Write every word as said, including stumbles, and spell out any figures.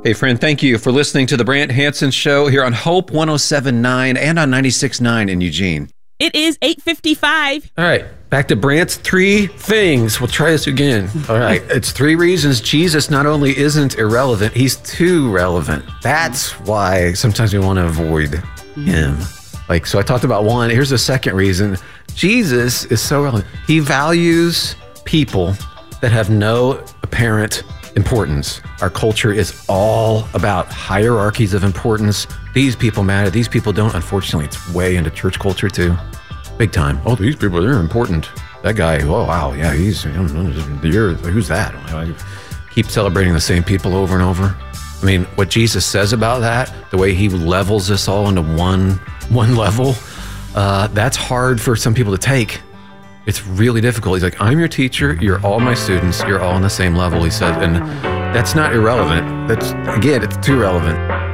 Hey, friend, thank you for listening to the Brant Hansen Show here on Hope one oh seven point nine and on ninety-six point nine in Eugene. It is eight fifty-five. All right, back to Brant's three things. We'll try this again. All right, it's three reasons Jesus not only isn't irrelevant, he's too relevant. That's why sometimes we want to avoid him. Like, so I talked about one. Here's the second reason. Jesus is so relevant. He values people that have no apparent importance. Our culture is all about hierarchies of importance. These people matter. These people don't. Unfortunately, it's way into church culture too. Big time. Oh, these people, they're important. That guy, oh, wow. Yeah, he's, you're, who's that? I keep celebrating the same people over and over. I mean, what Jesus says about that, the way he levels us all into one, one level, uh, that's hard for some people to take. It's really difficult. He's like, I'm your teacher. You're all my students. You're all on the same level, he said. And that's not irrelevant. That's, again, it's too relevant.